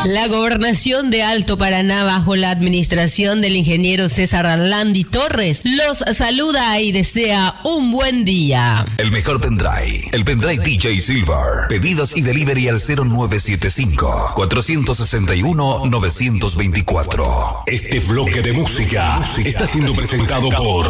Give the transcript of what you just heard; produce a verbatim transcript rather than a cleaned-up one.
La gobernación de Alto Paraná, bajo la administración del ingeniero César Arlandi Torres, los saluda y desea un buen día. El mejor pendrive, el pendrive D J Silver. Pedidos y delivery al cero nueve siete cinco, cuatro seis uno, nueve dos cuatro. Este bloque de música está siendo presentado por